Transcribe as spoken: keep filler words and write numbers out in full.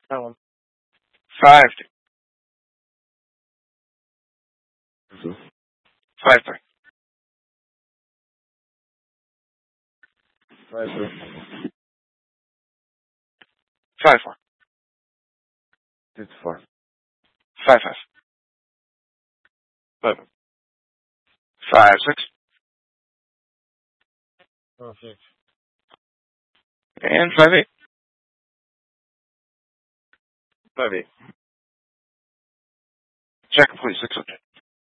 That one. Five two. So, Five three. five three. Five four. Six four. Five five. Five five six. Oh, six. And five eight. Five eight. Check complete. Six hundred.